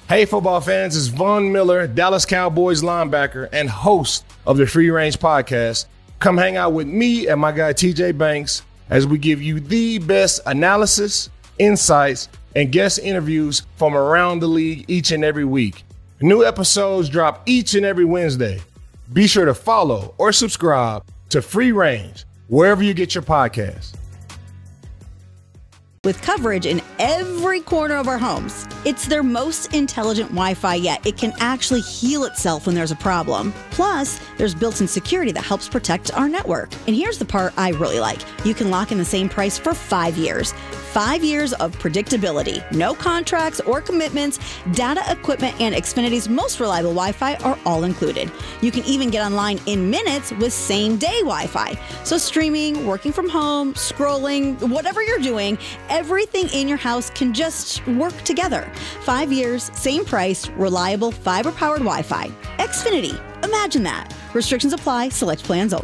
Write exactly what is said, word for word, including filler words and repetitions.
Hey, football fans, it's Von Miller, Dallas Cowboys linebacker and host of the Free Range Podcast. Come hang out with me and my guy T J Banks as we give you the best analysis, insights, and guest interviews from around the league each and every week. New episodes drop each and every Wednesday. Be sure to follow or subscribe to Free Range wherever you get your podcasts. With coverage in every corner of our homes, it's their most intelligent Wi-Fi yet. It can actually heal itself when there's a problem. Plus, there's built-in security that helps protect our network. And here's the part I really like. You can lock in the same price for five years. Five years of predictability. No contracts or commitments. Data, equipment, and Xfinity's most reliable Wi-Fi are all included. You can even get online in minutes with same-day Wi-Fi. So streaming, working from home, scrolling, whatever you're doing, everything in your house can just work together. Five years, same price, reliable fiber-powered Wi-Fi. Xfinity. Imagine that. Restrictions apply. Select plans only.